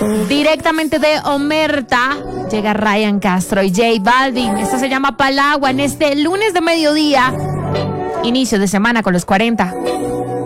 Directamente de Omerta llega Ryan Castro y J Balvin. Esto se llama Palagua en este lunes de mediodía. Inicio de semana con los 40.